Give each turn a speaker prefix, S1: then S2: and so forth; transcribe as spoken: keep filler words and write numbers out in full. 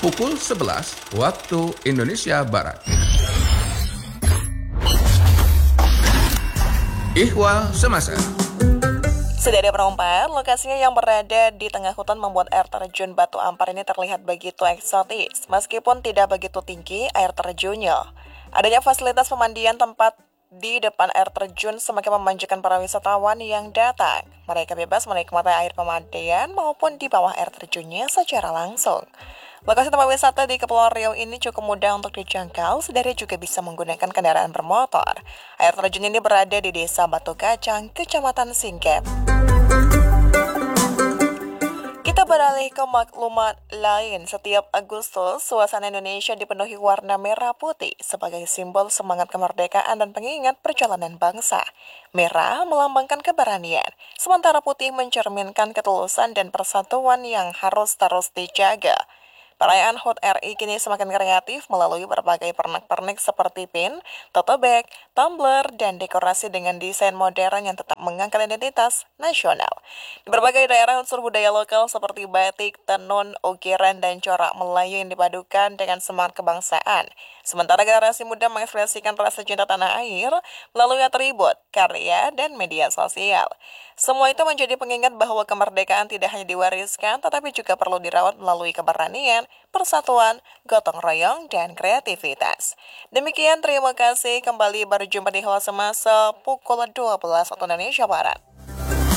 S1: pukul sebelas waktu Indonesia Barat. Ihwal Semasa.
S2: Sudah ada perempat, lokasinya yang berada di tengah hutan membuat air terjun Batu Ampar ini terlihat begitu eksotis. Meskipun tidak begitu tinggi air terjunnya, adanya fasilitas pemandian tempat di depan air terjun semakin memanjakan para wisatawan yang datang. Mereka bebas menikmati air pemandian maupun di bawah air terjunnya secara langsung. Lokasi tempat wisata di Kepulauan Riau ini cukup mudah untuk dijangkau, saudara juga bisa menggunakan kendaraan bermotor. Air terjun ini berada di Desa Batu Kacang, Kecamatan Singkep. Kita beralih ke maklumat lain. Setiap Agustus, suasana Indonesia dipenuhi warna merah putih sebagai simbol semangat kemerdekaan dan pengingat perjalanan bangsa. Merah melambangkan keberanian, sementara putih mencerminkan ketulusan dan persatuan yang harus terus dijaga. Perayaan H U T R I kini semakin kreatif melalui berbagai pernak-pernik seperti pin, tote bag, tumbler, dan dekorasi dengan desain modern yang tetap mengangkat identitas nasional. Di berbagai daerah unsur budaya lokal seperti batik, tenun, ukiran, dan corak Melayu yang dipadukan dengan semangat kebangsaan. Sementara generasi muda mengekspresikan rasa cinta tanah air melalui atribut, karya, dan media sosial. Semua itu menjadi pengingat bahwa kemerdekaan tidak hanya diwariskan, tetapi juga perlu dirawat melalui keberanian, persatuan, gotong royong, dan kreativitas. Demikian, terima kasih. Kembali berjumpa di Ihwal Semasa pukul dua belas waktu Indonesia Barat.